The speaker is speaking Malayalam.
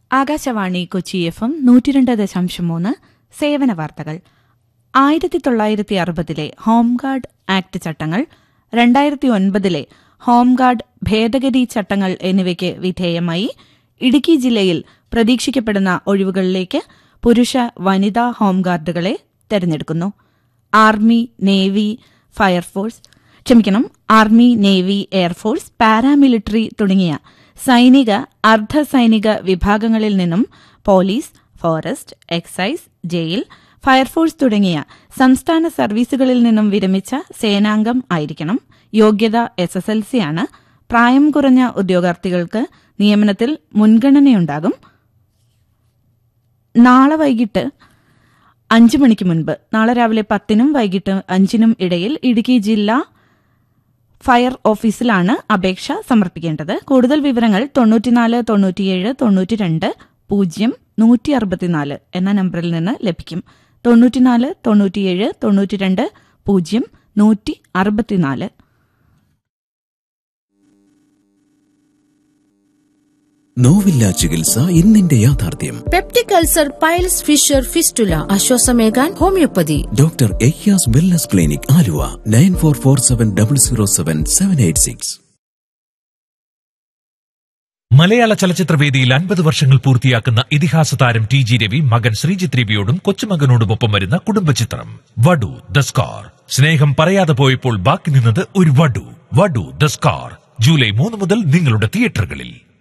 ആകാശവാണി കൊച്ചി FM 102.3 സേവന വാർത്തകൾ. 1960 ഹോംഗാർഡ് ആക്ട് ചട്ടങ്ങൾ, 2009 ഹോംഗാർഡ് ഭേദഗതി ചട്ടങ്ങൾ എന്നിവയ്ക്ക് വിധേയമായി ഇടുക്കി ജില്ലയിൽ പ്രതീക്ഷിക്കപ്പെടുന്ന ഒഴിവുകളിലേക്ക് പുരുഷ വനിതാ ഹോംഗാർഡുകളെ തെരഞ്ഞെടുക്കുന്നു. ആർമി, നേവി, എയർഫോഴ്സ്, പാരാമിലിറ്ററി തുടങ്ങിയ സൈനിക, അർദ്ധസൈനിക വിഭാഗങ്ങളിൽ നിന്നും police, forest, excise, jail, fire force തുടങ്ങിയ സംസ്ഥാന സർവീസുകളിൽ നിന്നും വിരമിച്ച സേനാംഗം ആയിരിക്കണം. യോഗ്യത SSLC ആണ്. പ്രായം കുറഞ്ഞ ഉദ്യോഗാർത്ഥികൾക്ക് നിയമനത്തിൽ മുൻഗണനയുണ്ടാകും. നാളെ വൈകിട്ട് 5 മണിക്ക് മുൻപ്, നാളെ രാവിലെ 10 വൈകിട്ട് 5 ഇടയിൽ ഇടുക്കി ജില്ലാ ഫയർ ഓഫീസിലാണ് അപേക്ഷ സമർപ്പിക്കേണ്ടത്. കൂടുതൽ വിവരങ്ങൾ 94 97 92 0 164 എന്ന നമ്പറിൽ നിന്ന് ലഭിക്കും. 94 97 92 0 164. നോവില്ല ചികിത്സ ഇന്നിന്റെ യാഥാർത്ഥ്യം. Peptic ulcer, piles, Fisher, fistula, ആശ്വാസമേകാൻ homeopathy. Doctor Ayyaz wellness clinic, Aluva. 9447007786. മലയാള ചലച്ചിത്രവേദിയിൽ 50 വർഷങ്ങൾ പൂർത്തിയാക്കുന്ന ഇതിഹാസ താരം TG രവി മകൻ ശ്രീജിത്ത് രവിയോടും കൊച്ചുമകനോടുമൊപ്പം വരുന്ന കുടുംബചിത്രം വടു ദ സ്കാർ. സ്നേഹം പറയാതെ പോയപ്പോൾ ബാക്കി നിന്നത് ഒരു വടു. വടു ദ സ്കാർ ജൂലൈ 3 മുതൽ നിങ്ങളുടെ തിയേറ്ററുകളിൽ.